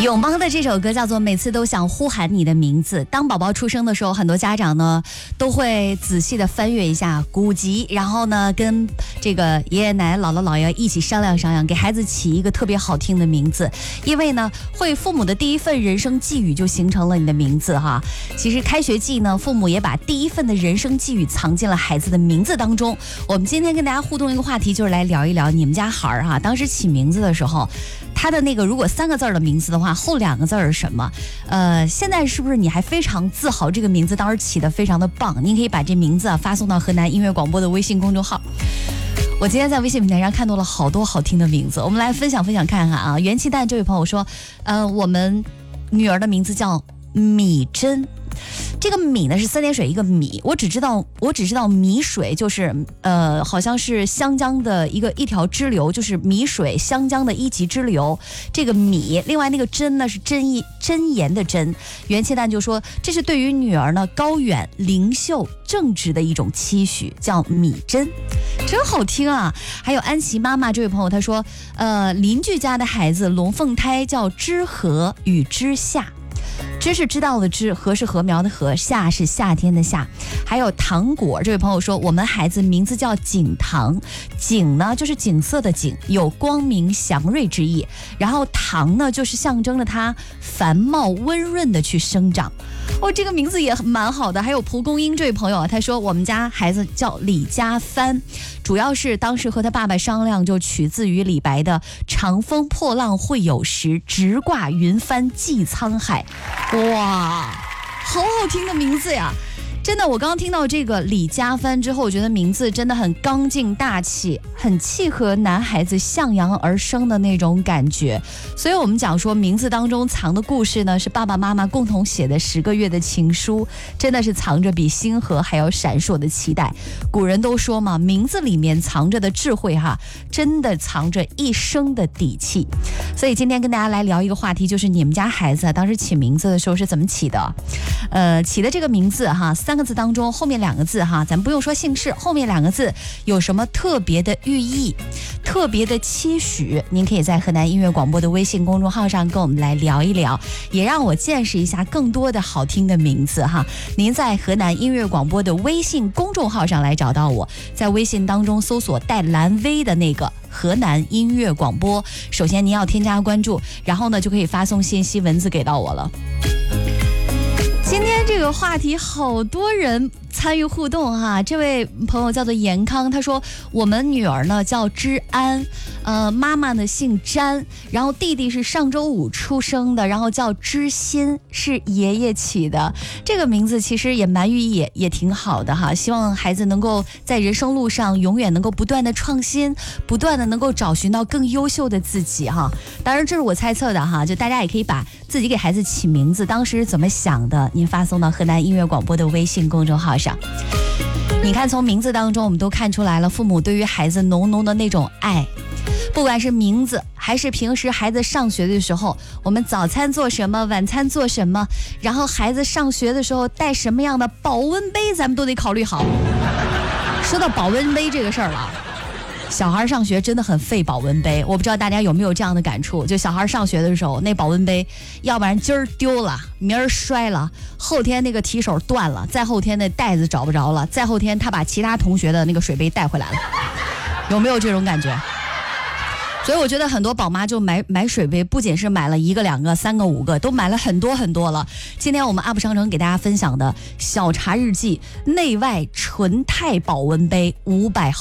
永邦的这首歌叫做《每次都想呼喊你的名字》。当宝宝出生的时候，很多家长呢都会仔细的翻阅一下古籍，然后呢跟这个爷爷奶奶、姥姥姥爷一起商量商量，给孩子起一个特别好听的名字。因为呢，会父母的第一份人生寄语就形成了你的名字哈。其实开学季呢，父母也把第一份的人生寄语藏进了孩子的名字当中。我们今天跟大家互动一个话题，就是来聊一聊你们家孩儿哈，当时起名字的时候，他的那个如果3个字的名字的话，后2个字是什么？现在是不是你还非常自豪这个名字当时起得非常的棒？您可以把这名字发送到河南音乐广播的微信公众号。我今天在微信平台上看到了好多好听的名字，我们来分享看看啊。元气蛋这位朋友说，我们女儿的名字叫米珍。这个米呢是3点水一个米，我只知道米水就是好像是湘江的一条支流，就是米水湘江的1级支流。这个米，另外那个真呢是真言的真。元气蛋就说这是对于女儿呢高远灵秀正直的一种期许，叫米真，真好听啊。还有安琪妈妈这位朋友他说，邻居家的孩子龙凤胎叫知和与知夏。知是知道的知，禾是禾苗的禾，夏是夏天的夏。还有糖果这位朋友说，我们孩子名字叫景堂，景呢就是景色的景，有光明祥瑞之意，然后堂呢就是象征着它繁茂温润的去生长。这个名字也蛮好的。还有蒲公英这位朋友他说，我们家孩子叫李家帆，主要是当时和他爸爸商量，就取自于李白的长风破浪会有时，直挂云帆济沧海。哇，好好听的名字呀！真的，我刚刚听到这个李家帆之后，我觉得名字真的很刚劲大气，很契合男孩子向阳而生的那种感觉。所以我们讲说，名字当中藏的故事呢，是爸爸妈妈共同写的10个月的情书，真的是藏着比星河还要闪烁的期待。古人都说嘛，名字里面藏着的智慧哈，真的藏着一生的底气。所以今天跟大家来聊一个话题，就是你们家孩子当时起名字的时候是怎么起的？起的这个名字哈，3个字当中后面2个字哈，咱们不用说姓氏，后面2个字有什么特别的寓意、特别的期许？您可以在河南音乐广播的微信公众号上跟我们来聊一聊，也让我见识一下更多的好听的名字哈。您在河南音乐广播的微信公众号上来找到我，在微信当中搜索带蓝 V 的那个河南音乐广播，首先您要添加关注，然后呢就可以发送信息文字给到我了。今天这个话题好多人参与互动哈，这位朋友叫做严康，他说我们女儿呢叫知安，妈妈呢姓詹，然后弟弟是上周5出生的，然后叫知心，是爷爷起的。这个名字其实也蛮寓意，也挺好的哈。希望孩子能够在人生路上永远能够不断的创新，不断的能够找寻到更优秀的自己哈。当然这是我猜测的哈，就大家也可以把自己给孩子起名字当时怎么想的，您发送到河南音乐广播的微信公众号上。你看，从名字当中我们都看出来了父母对于孩子浓浓的那种爱，不管是名字还是平时孩子上学的时候，我们早餐做什么，晚餐做什么，然后孩子上学的时候带什么样的保温杯，咱们都得考虑好。说到保温杯这个事儿了，小孩上学真的很费保温杯，我不知道大家有没有这样的感触，就小孩上学的时候，那保温杯要不然今儿丢了，明儿摔了，后天那个提手断了，再后天那袋子找不着了，再后天他把其他同学的那个水杯带回来了，有没有这种感觉？所以我觉得很多宝妈就买水杯，不仅是买了1个、2个、3个、5个，都买了很多很多了。今天我们 UP 商城给大家分享的小茶日记内外纯钛保温杯500